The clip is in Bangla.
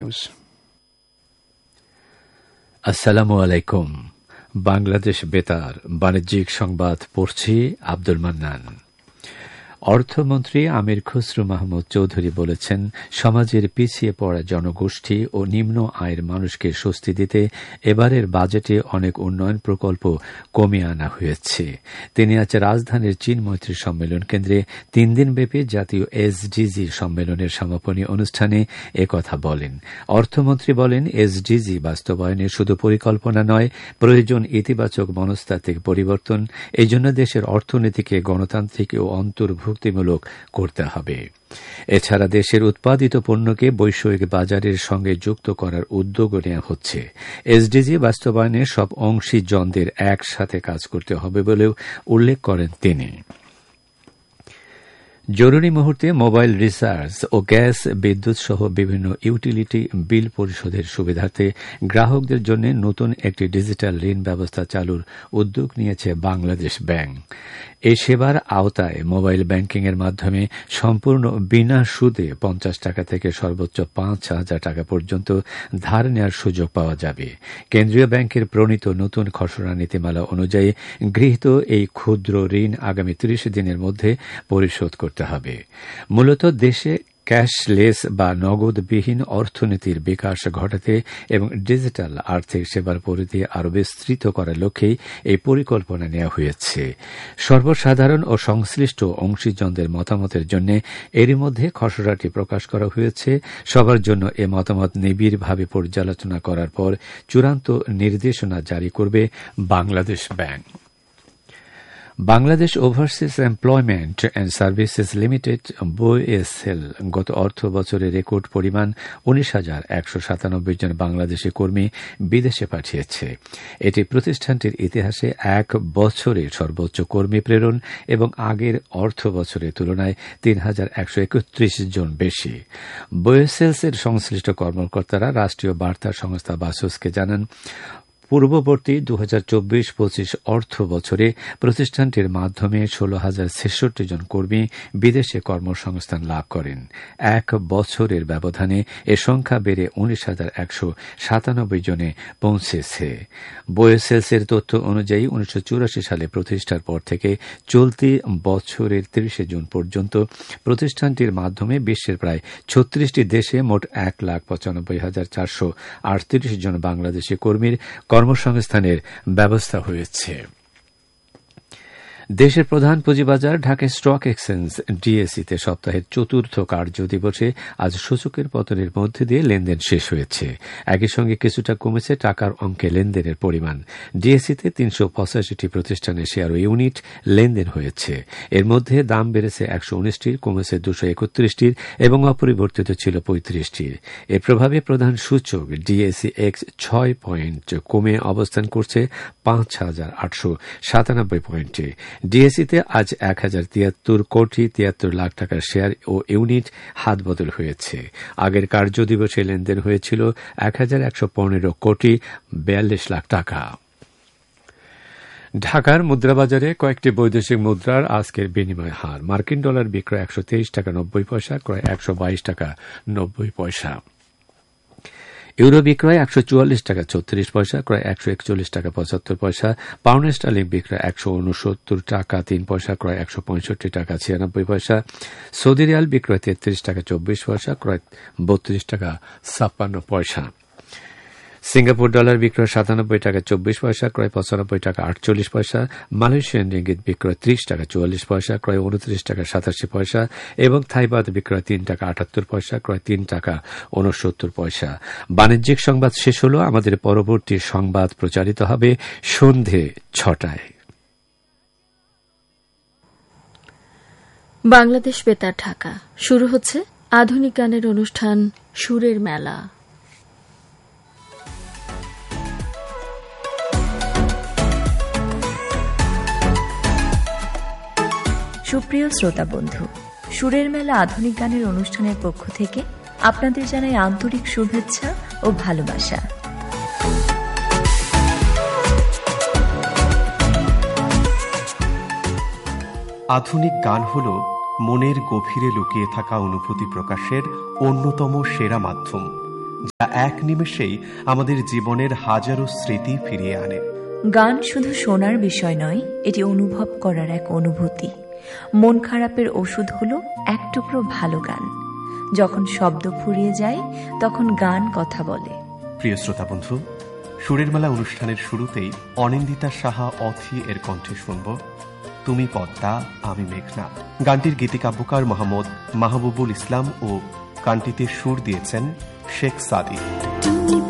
আসসালামু আলাইকুম। বাংলাদেশ বেতার বাণিজ্যিক সংবাদ পড়ছি আব্দুল মান্নান। অর্থমন্ত্রী আমির খসরু মাহমুদ চৌধুরী বলেছেন, সমাজের পিছিয়ে পড়া জনগোষ্ঠী ও নিম্ন আয়ের মানুষকে স্বস্তি দিতে এবারের বাজেটে অনেক উন্নয়ন প্রকল্প কমিয়ে আনা হয়েছে। তিনি আজ রাজধানীর চীন মৈত্রী সম্মেলন কেন্দ্রে 3 দিনব্যাপী জাতীয় এসডিজি সম্মেলনের সমাপনী অনুষ্ঠানে একথা বলেন। অর্থমন্ত্রী বলেন, এসডিজি বাস্তবায়নে শুধু পরিকল্পনা নয়, প্রয়োজন ইতিবাচক মনস্তাত্ত্বিক পরিবর্তন। এজন্য দেশের অর্থনীতিকে গণতান্ত্রিক ও অন্তর্ভুক্তিমূলক করতে হবে। এছাড়া দেশের উৎপাদিত পণ্যকে বৈষয়িক বাজারের সঙ্গে যুক্ত করার উদ্যোগও নেওয়া হচ্ছে। এসডিজি বাস্তবায়নে সব অংশীজনদের একসাথে কাজ করতে হবে বলেও উল্লেখ করেন তিনি। জরুরি মুহূর্তে মোবাইল রিচার্জ ও গ্যাস, বিদ্যুৎ সহ বিভিন্ন ইউটিলিটি বিল পরিশোধের সুবিধার্থে গ্রাহকদের জন্য নতুন একটি ডিজিটাল ঋণ ব্যবস্থা চালুর উদ্যোগ নিয়েছে বাংলাদেশ ব্যাংক। এই সেবার আওতায় মোবাইল ব্যাংকিংয়ের মাধ্যমে সম্পূর্ণ বিনা সুদে 50 টাকা থেকে সর্বোচ্চ 5,000 টাকা পর্যন্ত ধার নেওয়ার সুযোগ পাওয়া যাবে। কেন্দ্রীয় ব্যাংকের প্রণীত নতুন খসড়া নীতিমালা অনুযায়ী গৃহীত এই ক্ষুদ্র ঋণ আগামী 30 দিনের মধ্যে পরিশোধ করতে হবে। মূলত দেশে ক্যাশলেস বা নগদবিহীন অর্থনীতির বিকাশ ঘটাতে এবং ডিজিটাল আর্থিক সেবার পরিধি আরও বিস্তৃত করার লক্ষ্যেই এই পরিকল্পনা নেওয়া হয়েছে। সর্বসাধারণ ও সংশ্লিষ্ট অংশীজনদের মতামতের জন্য এরই মধ্যে খসড়াটি প্রকাশ করা হয়েছে। সবার জন্য এ মতামত নিবিড়ভাবে পর্যালোচনা করার পর চূড়ান্ত নির্দেশনা জারি করবে Bangladesh bank. Bangladesh overseas employment and services limited BOSL গত অর্থ বছরে রেকর্ড পরিমাণ 19,197 জন বাংলাদেশি কর্মী বিদেশে পাঠিয়েছে। এটি প্রতিষ্ঠানটির ইতিহাসে 1 বছরে সর্বোচ্চ কর্মী প্রেরণ এবং আগের অর্থ বছরের তুলনায় 3,131 জন বেশি। BOSL এর সংশ্লিষ্ট কর্মকর্তারা রাষ্ট্রীয় বার্তা সংস্থা বাসসকে জানান, পূর্ববর্তী 2024-25 অর্থ বছরে প্রতিষ্ঠানটির মাধ্যমে 16,066 জন কর্মী বিদেশে কর্মসংস্থান লাভ করেন। 1 বছরের ব্যবধানে এ সংখ্যা বেড়ে 19,197 জনে পৌঁছেছে। BOSL এর তথ্য অনুযায়ী 1984 সালে প্রতিষ্ঠার পর থেকে চলতি বছরের 30 জুন পর্যন্ত প্রতিষ্ঠানটির মাধ্যমে বিশ্বের প্রায় 36টি দেশে মোট 1,95,438 জন বাংলাদেশি কর্মীর কর্মসংস্থানের ব্যবস্থা হয়েছে। দেশের প্রধান পুঁজিবাজার ঢাকা স্টক এক্সচেঞ্জ ডিএসইতে সপ্তাহের 4র্থ কার্যদিবসে আজ সূচকের পতনের মধ্যে দিয়ে লেনদেন শেষ হয়েছে। একই সঙ্গে কিছুটা কমেছে টাকার অঙ্কে লেনদেনের পরিমাণ। ডিএসইতে 385টি প্রতিষ্ঠানের শেয়ার ও ইউনিট লেনদেন হয়েছে। এর মধ্যে দাম বেড়েছে 119টির, কমেছে 231টির এবং অপরিবর্তিত ছিল 35টির। এর প্রভাবে প্রধান সূচক ডিএসই এক্স 6 পয়েন্ট কমে অবস্থান করছে 5,897 পয়েন্টে। ডিএসইতে আজ 1,073 কোটি 73 লাখ টাকার শেয়ার ও ইউনিট হাতবদল হয়েছে। আগের কার্যদিবসে লেনদেন হয়েছিল 1,115 কোটি 42 লাখ টাকা। ঢাকার মুদ্রাবাজারে কয়েকটি বৈদেশিক মুদ্রার আজকের বিনিময় হার: মার্কিন ডলার বিক্রয় 123 টাকা 90 পয়সা, ক্রয় 122 টাকা 90 পয়সা। ইউরো বিক্রয় 144 টাকা 36 পয়সা, ক্রয় 141 টাকা 75 পয়সা। পাউন্ড স্টার্লিং বিক্রয় 169 টাকা 3 পয়সা, ক্রয় 165 টাকা 96 পয়সা। সৌদি রিয়াল বিক্রয় 33 টাকা 24 পয়সা, ক্রয় 32 টাকা 56 পয়সা। সিঙ্গাপুর ডলার বিক্রয় 97 টাকা 24 পয়সা, ক্রয় 95 টাকা 48 পয়সা। মালয়েশিয়ান রিঙ্গিত বিক্রয় 30 টাকা 44 পয়সা, ক্রয় 29 টাকা 87 পয়সা এবং থাইবাদ বিক্রয় 3 টাকা 78 পয়সা, ক্রয় 3 টাকা 69 পয়সা। বাণিজ্যিক সংবাদ শেষ হল। আমাদের পরবর্তী সংবাদ প্রচারিত হবে সন্ধে 6টায়। বাংলাদেশ বেতার ঢাকা। শুরু হচ্ছে আধুনিক গানের অনুষ্ঠান সুরের মেলা। সুপ্রিয় শ্রোতা বন্ধু, সুরের মেলা আধুনিক গানের অনুষ্ঠানের পক্ষ থেকে আপনাদের জানাই আন্তরিক শুভেচ্ছা ও ভালোবাসা। আধুনিক গান হল মনের গভীরে লুকিয়ে থাকা অনুভূতি প্রকাশের অন্যতম সেরা মাধ্যম। যা এক নিমেষেই আমাদের জীবনের হাজারো স্মৃতি ফিরিয়ে আনে। গান শুধু শোনার বিষয় নয়, এটি অনুভব করার এক অনুভূতি। মন খারাপের ওষুধ হলো এক টুকরো ভালো গান। যখন শব্দ ফুরিয়ে যায় তখন গান কথা বলে। প্রিয় শ্রোতা বন্ধু, সুরের মেলা অনুষ্ঠানের শুরুতেই অনিন্দিতা সাহা অথি এর কণ্ঠে শুনব তুমি পদ্মা আমি মেঘনা। গানটির গীতিকাব্যকার মোহাম্মদ মাহবুবুল ইসলাম ও গানটিতে সুর দিয়েছেন শেখ সাদি।